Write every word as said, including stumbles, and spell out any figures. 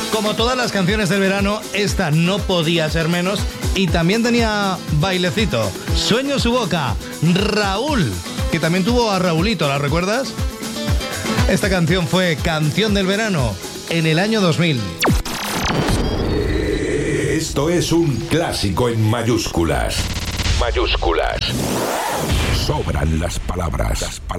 Como todas las canciones del verano, esta no podía ser menos y también tenía bailecito. Sueño su boca, Raúl, que también tuvo a Raulito, ¿la recuerdas? Esta canción fue Canción del Verano en el año dos mil. Esto es un clásico en mayúsculas. Mayúsculas. Sobran las palabras. Las palabras.